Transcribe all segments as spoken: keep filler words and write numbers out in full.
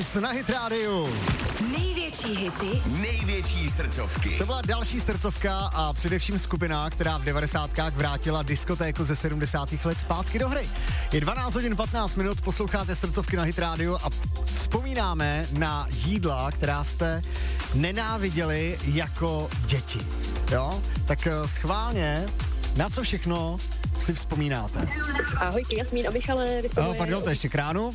Dance na Hit rádiu. Největší hity, největší srdcovky. To byla další srdcovka a především skupina, která v devadesátkách vrátila diskotéku ze sedmdesátých let zpátky do hry. Je dvanáct hodin patnáct minut, posloucháte srdcovky na Hit rádiu a vzpomínáme na jídla, která jste nenáviděli jako děti. Jo? Tak schválně, na co všechno si vzpomínáte? Ahojky, Jasmín a Michale. Oh, pardon, to ještě kránu.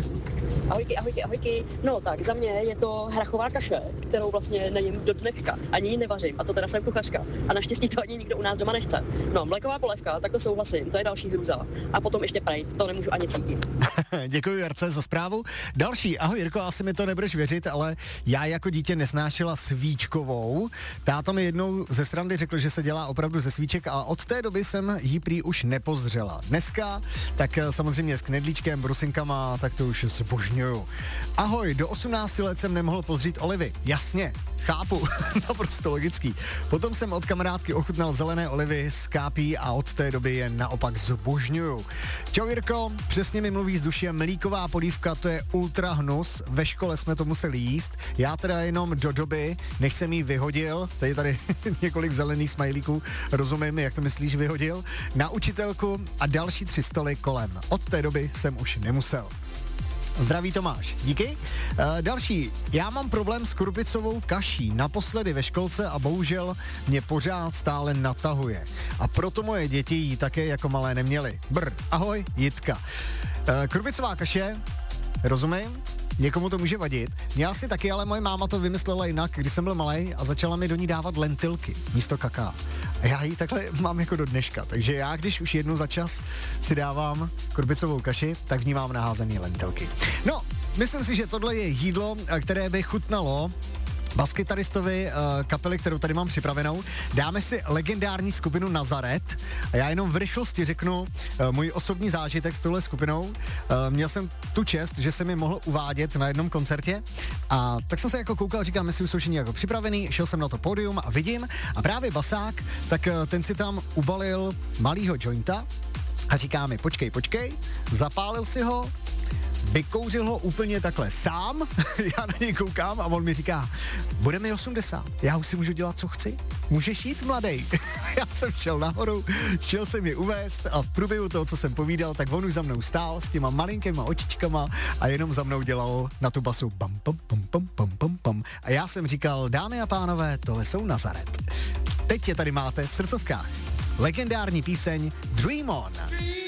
ahojky, ahojky, ahojky. No tak, za mě je to hrachová kaše, kterou vlastně nejím do dneška. Ani ji nevařím, a to teda jsem kuchařka. A naštěstí to ani nikdo u nás doma nechce. No, mléková polévka, tak to souhlasím, to je další hrůza. A potom ještě prejt, to nemůžu ani cítit. Děkuji, Jarce, za zprávu. Další, ahoj Jirko, asi mi to nebudeš věřit, ale já jako dítě nesnášela svíčkovou. Táta mi jednou ze srandy řekl, že se dělá opravdu ze svíček a od té doby jsem jí prý už nepozřela. Dneska, tak samozřejmě s knedlíčkem, brusinkama, tak to už zbožňuju. Ahoj, do osmnácti let jsem nemohl pozřít olivy. Jasně, chápu, naprosto logický. Potom jsem od kamarádky ochutnal zelené olivy z kápí a od té doby je naopak zbožňuju. Čau Jirko, přesně mi mluví z duše, mlíková polívka, to je ultra hnus, ve škole jsme to museli jíst, já teda jenom do doby, než jsem jí vyhodil, tady tady několik zelených smajlíků, rozumím, jak to myslíš vyhodil, na učitelku a další tři stoly kolem. Od té doby jsem už nemusel. Zdraví Tomáš, díky. E, další, já mám problém s krupicovou kaší, naposledy ve školce a bohužel mě pořád stále natahuje. A proto moje děti ji také jako malé neměly. Brr, ahoj, Jitka. E, krupicová kaše, rozumím, někomu to může vadit. Mě si taky, ale moje máma to vymyslela jinak, když jsem byl malej a začala mi do ní dávat lentilky místo kaká. A já ji takhle mám jako do dneška. Takže já, když už jednou za čas si dávám krupicovou kaši, tak v ní mám naházený lentilky. No, myslím si, že tohle je jídlo, které by chutnalo baskytaristovi uh, kapely, kterou tady mám připravenou. Dáme si legendární skupinu Nazaret a já jenom v rychlosti řeknu uh, můj osobní zážitek s touhle skupinou. Uh, měl jsem tu čest, že jsem je mohl uvádět na jednom koncertě a tak jsem se jako koukal, říkám, jestli už jsou všichni jako připravený, šel jsem na to pódium a vidím a právě basák, tak uh, ten si tam ubalil malýho jointa a říká mi, počkej, počkej, zapálil si ho, vykouřil ho úplně takhle sám, já na něj koukám a on mi říká, bude mi osmdesát, já už si můžu dělat, co chci, můžeš jít, mladej. Já jsem šel nahoru, šel jsem je uvést a v průběhu toho, co jsem povídal, tak on už za mnou stál s těma malinkýma očičkama a jenom za mnou dělal na tu basu bam, pam, pam, pam, pam, pam, pam. A já jsem říkal, dámy a pánové, tohle jsou Nazaret. Teď je tady máte v srdcovkách. Legendární píseň Dream On.